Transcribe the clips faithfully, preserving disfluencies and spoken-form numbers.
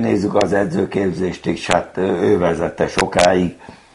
Nézzük az edzőképzést is, hát ő vezette sokáig.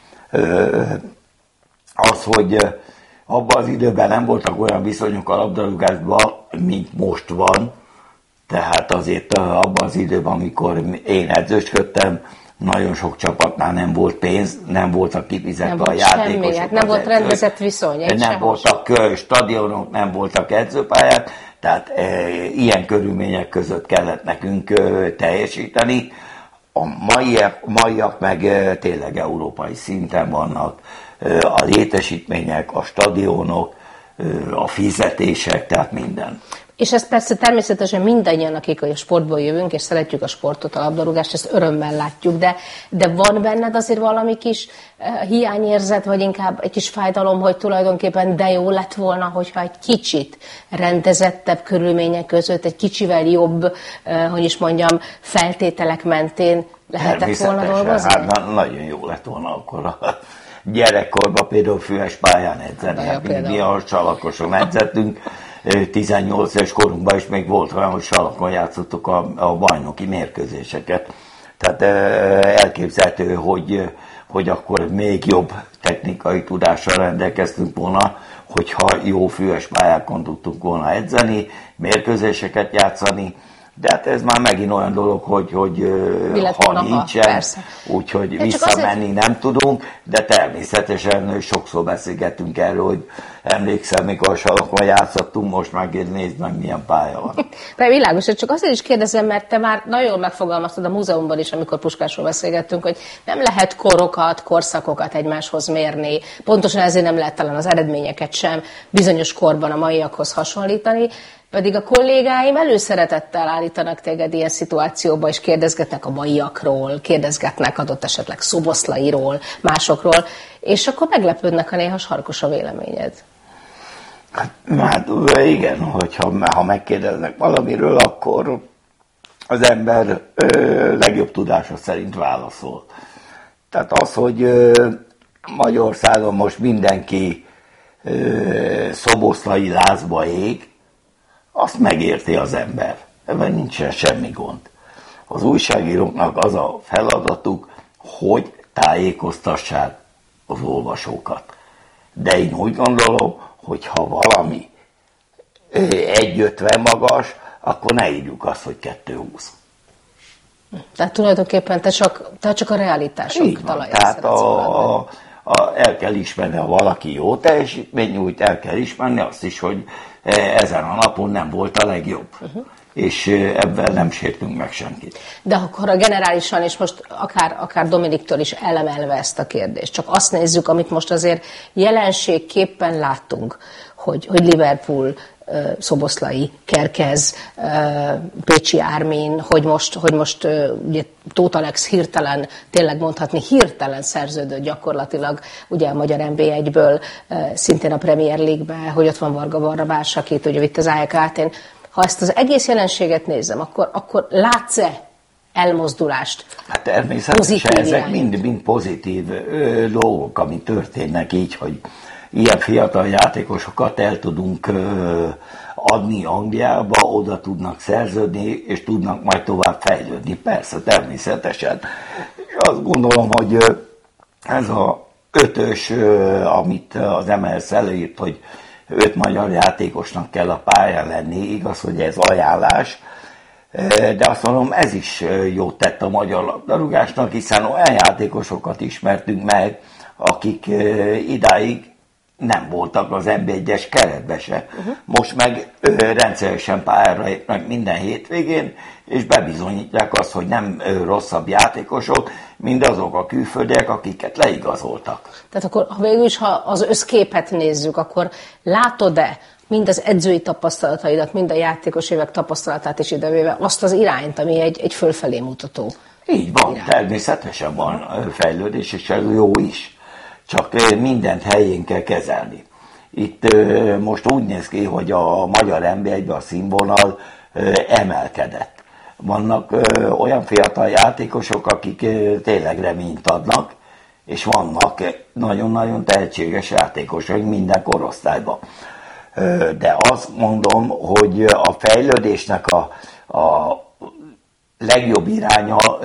Az, hogy abban az időben nem voltak olyan viszonyok a labdarúgásban, mint most van, tehát azért abban az időben, amikor én edzősködtem, nagyon sok csapatnál nem volt pénz, nem voltak kifizetve a játékosok. Semmi, hát nem volt rendezett viszony. Nem sem voltak sem. Stadionok, nem voltak edzőpályák, tehát e, ilyen körülmények között kellett nekünk e, teljesíteni. A maiak, maiak meg e, tényleg európai szinten vannak e, a létesítmények, a stadionok, e, a fizetések, tehát minden. És ezt persze természetesen mindannyian, akik a sportból jövünk, és szeretjük a sportot, a labdarúgást, ezt örömmel látjuk, de, de van benned azért valami kis uh, hiányérzet, vagy inkább egy kis fájdalom, hogy tulajdonképpen de jó lett volna, hogyha egy kicsit rendezettebb körülmények között, egy kicsivel jobb, uh, hogy is mondjam, feltételek mentén lehetett volna dolgozni? Hát na, nagyon jó lett volna akkor a gyerekkorban például Füves pályán edzeni, hát mi a Salakoson edzettünk, tizennyolc éves korunkban is még volt olyan, hogy Salakon játszottuk a, a bajnoki mérkőzéseket. Tehát elképzelhető, hogy, hogy akkor még jobb technikai tudással rendelkeztünk volna, hogyha jó füves pályákon tudtunk volna edzeni, mérkőzéseket játszani, de hát ez már megint olyan dolog, hogy, hogy ha nincsen, úgyhogy visszamenni azért nem tudunk, de természetesen sokszor beszélgettünk erről, hogy emlékszem, mikor Salakon játszottunk, most meg nézd meg, milyen pálya van. De világos, csak azért is kérdezem, mert te már nagyon megfogalmaztad a múzeumban is, amikor Puskásról beszélgettünk, hogy nem lehet korokat, korszakokat egymáshoz mérni, pontosan ezért nem lehet talán az eredményeket sem bizonyos korban a maiakhoz hasonlítani, pedig a kollégáim előszeretettel állítanak téged ilyen szituációba, és kérdezgetnek a maiakról, kérdezgetnek adott esetleg Szoboszlairól, másokról, és akkor meglepődnek, ha néha sarkos a véleményed. Hát, hát igen, hogyha ha megkérdeznek valamiről, akkor az ember ö, legjobb tudása szerint válaszol. Tehát az, hogy ö, Magyarországon most mindenki ö, szoboszlai lázba ég, azt megérti az ember. Ebben nincsen semmi gond. Az újságíróknak az a feladatuk, hogy tájékoztassák az olvasókat. De én úgy gondolom, hogy ha valami egy ötven magas, akkor ne írjuk azt, hogy kettő húsz. Tehát tulajdonképpen te csak, te csak a realitások talaján tehát a, a, a, el kell ismerni, ha valaki jó teljesítmény nyújt, el kell ismerni azt is, hogy ezen a napon nem volt a legjobb. Uh-huh. És ebben nem sértünk meg senkit. De akkor a generálisan, és most akár, akár Dominiktől is elemelve ezt a kérdést, csak azt nézzük, amit most azért jelenségképpen láttunk, hogy, hogy Liverpool, Szoboszlai, Kerkez, Pécsi Ármin, hogy most, hogy most ugye Tóth Alex hirtelen, tényleg mondhatni hirtelen szerződött gyakorlatilag ugye a magyar en bé egyből, szintén a Premier League-be, hogy ott van Varga Barnabás, akit ugye vitt az á e ká té-n. Ha ezt az egész jelenséget nézem, akkor, akkor látsz-e elmozdulást? Hát természetesen ezek mind, mind pozitív ö, dolgok, ami történnek így, hogy ilyen fiatal játékosokat el tudunk ö, adni Angliába, oda tudnak szerződni, és tudnak majd tovább fejlődni. Persze, természetesen. És azt gondolom, hogy ö, ez a ötös, ö, amit az em el es előírt, hogy öt magyar játékosnak kell a pályán lenni, igaz, hogy ez ajánlás, de azt mondom, ez is jót tett a magyar labdarúgásnak, hiszen olyan játékosokat ismertünk meg, akik idáig nem voltak az en bé egyes keretbe se. Uh-huh. Most meg rendszeresen pályára meg minden hétvégén, és bebizonyítják azt, hogy nem rosszabb játékosok, mint azok a külföldiek, akiket leigazoltak. Tehát akkor ha végül is, ha az összképet nézzük, akkor látod-e mind az edzői tapasztalataidat, mind a játékos évek tapasztalatát is idevéve azt az irányt, ami egy, egy fölfelé mutató? Így van, irány. Természetesen van fejlődés, és ez jó is. Csak mindent helyén kell kezelni. Itt most úgy néz ki, hogy a magyar en bé egyben a színvonal emelkedett. Vannak olyan fiatal játékosok, akik tényleg reményt adnak, és vannak nagyon-nagyon tehetséges játékosok minden korosztályban. De azt mondom, hogy a fejlődésnek a, a legjobb iránya